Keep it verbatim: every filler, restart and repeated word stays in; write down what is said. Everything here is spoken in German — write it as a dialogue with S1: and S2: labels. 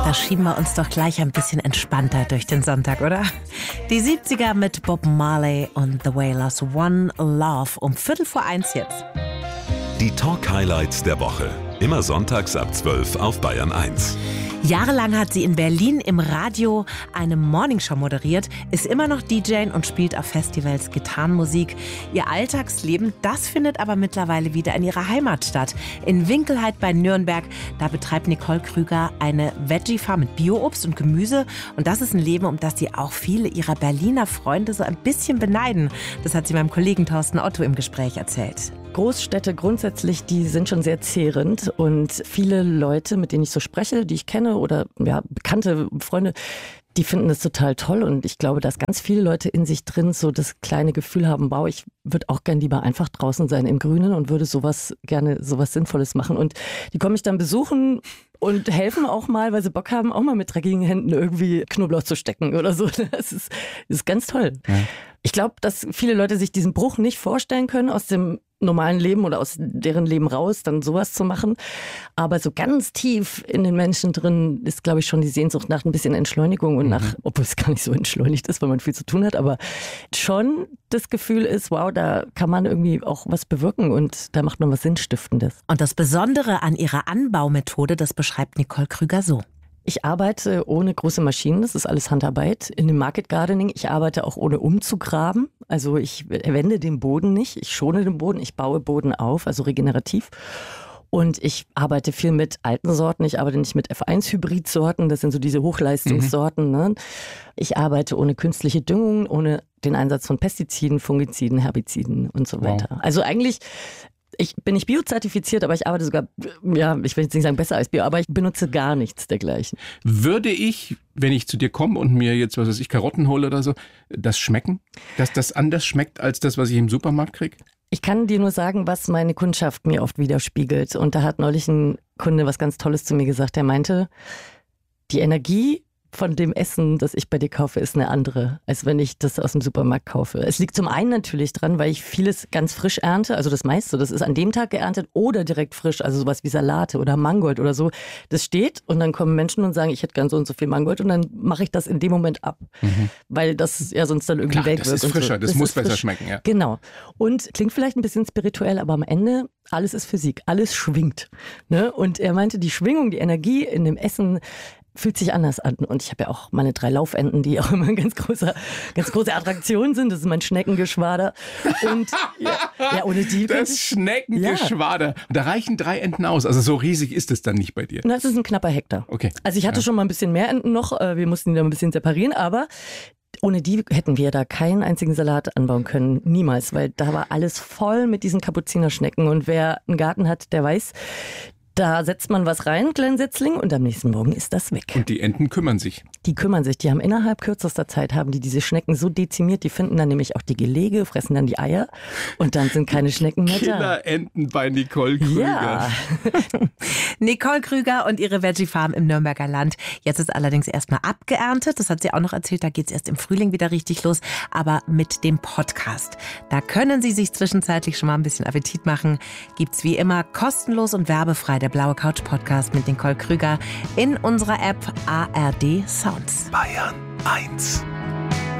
S1: Da schieben wir uns doch gleich ein bisschen entspannter durch den Sonntag, oder? Die siebziger mit Bob Marley und The Wailers, One Love, um Viertel vor eins jetzt.
S2: Die Talk-Highlights der Woche. Immer sonntags ab zwölf auf Bayern eins.
S1: Jahrelang hat sie in Berlin im Radio eine Morningshow moderiert, ist immer noch D J und spielt auf Festivals Gitarrenmusik. Ihr Alltagsleben, das findet aber mittlerweile wieder in ihrer Heimat statt. In Winkelheit bei Nürnberg, da betreibt Nicole Krüger eine Veggie-Farm mit Bio-Obst und Gemüse. Und das ist ein Leben, um das sie auch viele ihrer Berliner Freunde so ein bisschen beneiden. Das hat sie meinem Kollegen Thorsten Otto im Gespräch erzählt.
S3: Großstädte grundsätzlich, die sind schon sehr zehrend und viele Leute, mit denen ich so spreche, die ich kenne oder ja, bekannte Freunde, die finden das total toll und ich glaube, dass ganz viele Leute in sich drin so das kleine Gefühl haben, wow, ich würde auch gern lieber einfach draußen sein im Grünen und würde sowas gerne sowas Sinnvolles machen und die kommen mich dann besuchen und helfen auch mal, weil sie Bock haben, auch mal mit dreckigen Händen irgendwie Knoblauch zu stecken oder so. Das ist, das ist ganz toll. Ja. Ich glaube, dass viele Leute sich diesen Bruch nicht vorstellen können, aus dem normalen Leben oder aus deren Leben raus, dann sowas zu machen. Aber so ganz tief in den Menschen drin ist, glaube ich, schon die Sehnsucht nach ein bisschen Entschleunigung und nach, mhm. obwohl es gar nicht so entschleunigt ist, weil man viel zu tun hat, aber schon das Gefühl ist, wow, da kann man irgendwie auch was bewirken und da macht man was Sinnstiftendes.
S1: Und das Besondere an ihrer Anbaumethode, das beschreibt Nicole Krüger so.
S3: Ich arbeite ohne große Maschinen, das ist alles Handarbeit. In dem Market Gardening, ich arbeite auch ohne umzugraben. Also ich wende den Boden nicht, ich schone den Boden, ich baue Boden auf, also regenerativ. Und ich arbeite viel mit alten Sorten, ich arbeite nicht mit F eins Hybridsorten, das sind so diese Hochleistungssorten. Mhm. Ne? Ich arbeite ohne künstliche Düngung, ohne den Einsatz von Pestiziden, Fungiziden, Herbiziden und so weiter. Wow. Also eigentlich... Ich bin nicht biozertifiziert, aber ich arbeite sogar, ja, ich will jetzt nicht sagen besser als Bio, aber ich benutze gar nichts dergleichen.
S4: Würde ich, wenn ich zu dir komme und mir jetzt, was weiß ich, Karotten hole oder so, das schmecken? Dass das anders schmeckt als das, was ich im Supermarkt kriege?
S3: Ich kann dir nur sagen, was meine Kundschaft mir oft widerspiegelt. Und da hat neulich ein Kunde was ganz Tolles zu mir gesagt. Er meinte, die Energie von dem Essen, das ich bei dir kaufe, ist eine andere, als wenn ich das aus dem Supermarkt kaufe. Es liegt zum einen natürlich dran, weil ich vieles ganz frisch ernte, also das meiste, das ist an dem Tag geerntet oder direkt frisch, also sowas wie Salate oder Mangold oder so. Das steht und dann kommen Menschen und sagen, ich hätte gern so und so viel Mangold und dann mache ich das in dem Moment ab, mhm. weil das ja sonst dann irgendwie
S4: Klar,
S3: weg
S4: das
S3: wird.
S4: Ist frischer,
S3: so.
S4: das, das muss besser frisch. Schmecken. Ja.
S3: Genau. Und klingt vielleicht ein bisschen spirituell, aber am Ende, alles ist Physik, alles schwingt. Ne? Und er meinte, die Schwingung, die Energie in dem Essen fühlt sich anders an. Und ich habe ja auch meine drei Laufenten, die auch immer eine ganz große, ganz große Attraktion sind. Das ist mein Schneckengeschwader. Und ja, ja ohne die...
S4: Das
S3: ich,
S4: Schneckengeschwader. Ja. Und da reichen drei Enten aus. Also so riesig ist es dann nicht bei dir.
S3: Das ist ein knapper Hektar.
S4: Okay.
S3: Also ich hatte ja. schon mal ein bisschen mehr Enten noch. Wir mussten die da ein bisschen separieren, aber... Ohne die hätten wir da keinen einzigen Salat anbauen können. Niemals, weil da war alles voll mit diesen Kapuzinerschnecken. Und wer einen Garten hat, der weiß, da setzt man was rein, kleinen Setzling, und am nächsten Morgen ist das weg.
S4: Und die Enten kümmern sich.
S3: Die kümmern sich. Die haben innerhalb kürzester Zeit, haben die diese Schnecken so dezimiert, die finden dann nämlich auch die Gelege, fressen dann die Eier und dann sind keine Schnecken mehr da.
S4: Killerenten bei Nicole Krüger.
S3: Ja.
S1: Nicole Krüger und ihre Veggie Farm im Nürnberger Land. Jetzt ist allerdings erstmal abgeerntet. Das hat sie auch noch erzählt. Da geht es erst im Frühling wieder richtig los. Aber mit dem Podcast. Da können Sie sich zwischenzeitlich schon mal ein bisschen Appetit machen. Gibt's wie immer kostenlos und werbefrei. Der Blaue Couch Podcast mit Nicole Krüger in unserer App A R D Sounds.
S2: Bayern eins.